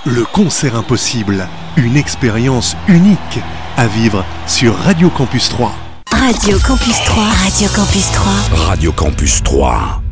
Le concert impossible, une expérience unique à vivre sur Radio Campus 3. Radio Campus 3. Radio Campus 3. Radio Campus 3.